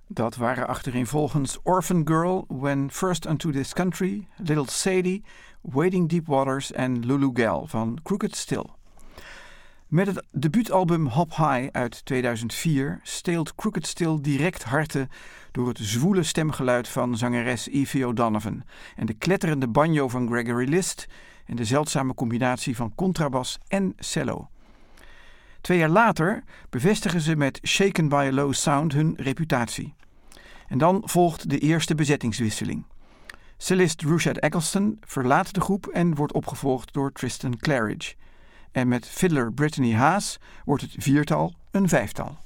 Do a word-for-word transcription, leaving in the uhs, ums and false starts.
Dat waren achtereenvolgens Orphan Girl, When First Unto This Country, Little Sadie, Wading Deep Waters en Lulu Gal van Crooked Still. Met het debuutalbum Hop High uit tweeduizend vier steelt Crooked Still direct harten door het zwoele stemgeluid van zangeres Evie O'Donovan en de kletterende banjo van Gregory List en de zeldzame combinatie van contrabas en cello. Twee jaar later bevestigen ze met Shaken by a Low Sound hun reputatie. En dan volgt de eerste bezettingswisseling. Cellist Rushad Eggleston verlaat de groep en wordt opgevolgd door Tristan Claridge. En met fiddler Brittany Haas wordt het viertal een vijftal.